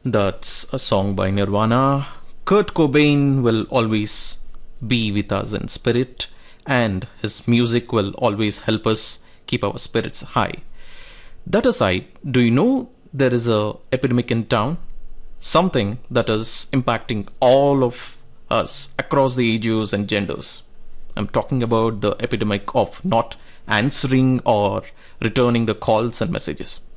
That's a song by Nirvana. Kurt Cobain will always be with us in spirit, and his music will always help us keep our spirits high. That aside, do you know there is a epidemic in town? Something that is impacting all of us across the ages and genders. I'm talking about the epidemic of not answering or returning the calls and messages.